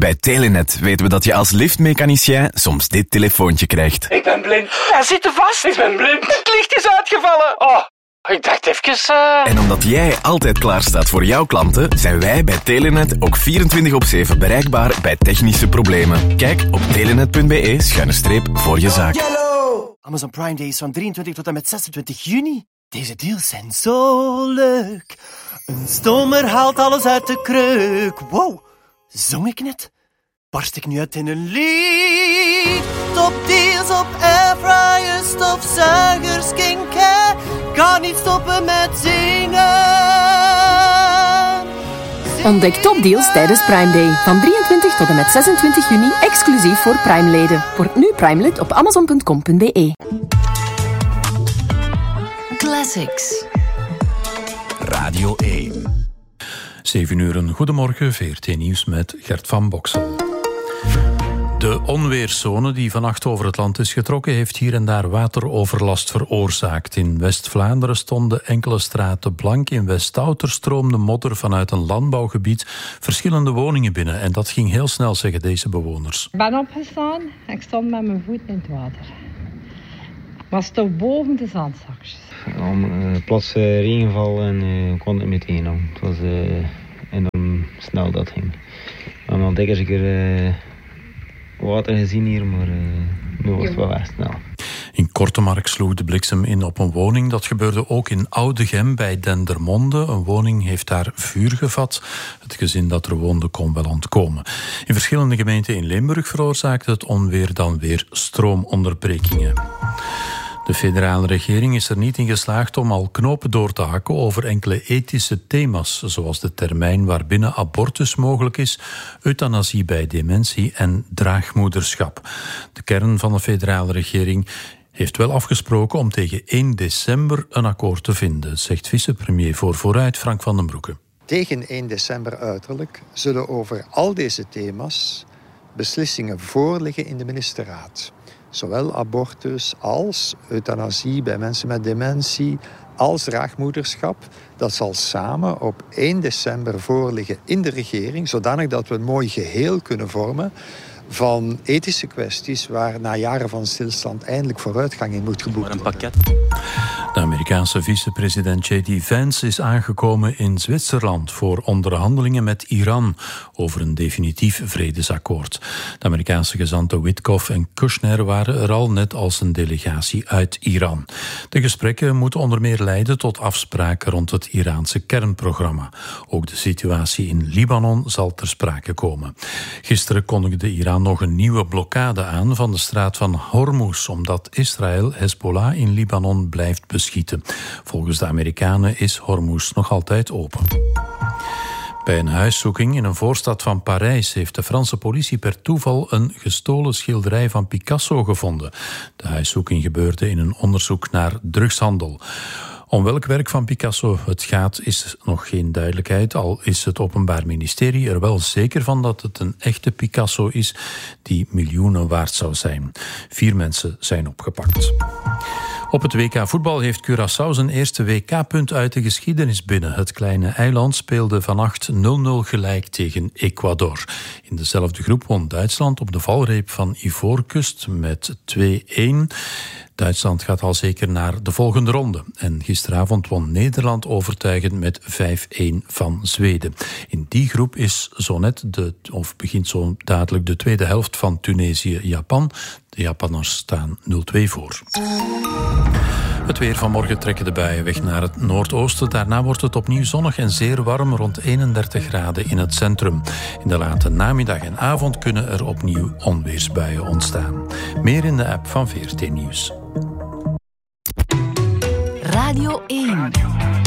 Bij Telenet weten we dat je als liftmechanicien soms dit telefoontje krijgt. Ik ben blind. Hij zit er vast. Ik ben blind. Het licht is uitgevallen. Oh, ik dacht even... En omdat jij altijd klaar staat voor jouw klanten, zijn wij bij Telenet ook 24/7 bereikbaar bij technische problemen. Kijk op telenet.be/voor je zaak. Yellow! Amazon Prime Day is van 23 tot en met 26 juni. Deze deals zijn zo leuk. Een stomer haalt alles uit de kreuk. Wow, zong ik net? Barst ik nu uit in een lied? Topdeals op airfryers, stofzuigers, skincare. Kan niet stoppen met zingen. Ontdek topdeals tijdens Prime Day. Van 23 tot en met 26 juni, exclusief voor Prime-leden. Word nu Prime-lid op amazon.com.be. Classics. Radio 1. 7 uur, goedemorgen, VRT Nieuws met Gert van Boksel. De onweerszone die vannacht over het land is getrokken heeft hier en daar wateroverlast veroorzaakt. In West-Vlaanderen stonden enkele straten blank. In Westouter stroomde modder vanuit een landbouwgebied verschillende woningen binnen. En dat ging heel snel, zeggen deze bewoners. Ik ben opgestaan en ik stond met mijn voet in het water. Was tot boven de zandzakjes. Plots regenval en kon het meteen om. Het was enorm snel dat ging. We hebben al dikwijls een keer water gezien hier, maar nu was het wel echt snel. In Kortemark sloeg de bliksem in op een woning. Dat gebeurde ook in Oudegem bij Dendermonde. Een woning heeft daar vuur gevat. Het gezin dat er woonde kon wel ontkomen. In verschillende gemeenten in Limburg veroorzaakte het onweer dan weer stroomonderbrekingen. De federale regering is er niet in geslaagd om al knopen door te hakken over enkele ethische thema's, zoals de termijn waarbinnen abortus mogelijk is, euthanasie bij dementie en draagmoederschap. De kern van de federale regering heeft wel afgesproken om tegen 1 december een akkoord te vinden, zegt vicepremier voor Vooruit Frank van den Broeke. Tegen 1 december uiterlijk zullen over al deze thema's beslissingen voorliggen in de ministerraad. Zowel abortus als euthanasie bij mensen met dementie, als draagmoederschap. Dat zal samen op 1 december voorliggen in de regering, zodanig dat we een mooi geheel kunnen vormen van ethische kwesties waar na jaren van stilstand eindelijk vooruitgang in moet geboekt worden. De Amerikaanse vicepresident J.D. Vance is aangekomen in Zwitserland voor onderhandelingen met Iran over een definitief vredesakkoord. De Amerikaanse gezanten Witkoff en Kushner waren er al, net als een delegatie uit Iran. De gesprekken moeten onder meer leiden tot afspraken rond het Iraanse kernprogramma. Ook de situatie in Libanon zal ter sprake komen. Gisteren kondigde Iran nog een nieuwe blokkade aan van de straat van Hormuz, omdat Israël Hezbollah in Libanon blijft beschieten. Volgens de Amerikanen is Hormuz nog altijd open. Bij een huiszoeking in een voorstad van Parijs heeft de Franse politie per toeval een gestolen schilderij van Picasso gevonden. De huiszoeking gebeurde in een onderzoek naar drugshandel. Om welk werk van Picasso het gaat is nog geen duidelijkheid, al is het Openbaar Ministerie er wel zeker van dat het een echte Picasso is die miljoenen waard zou zijn. 4 mensen zijn opgepakt. Op het WK voetbal heeft Curaçao zijn eerste WK-punt uit de geschiedenis binnen. Het kleine eiland speelde vannacht 0-0 gelijk tegen Ecuador. In dezelfde groep won Duitsland op de valreep van Ivoorkust met 2-1. Duitsland gaat al zeker naar de volgende ronde. En gisteravond won Nederland overtuigend met 5-1 van Zweden. In die groep is begint zo dadelijk de tweede helft van Tunesië-Japan. De Japanners staan 0-2 voor. Het weer van morgen trekken de buien weg naar het noordoosten. Daarna wordt het opnieuw zonnig en zeer warm, rond 31 graden in het centrum. In de late namiddag en avond kunnen er opnieuw onweersbuien ontstaan. Meer in de app van VRT Nieuws. Radio 1.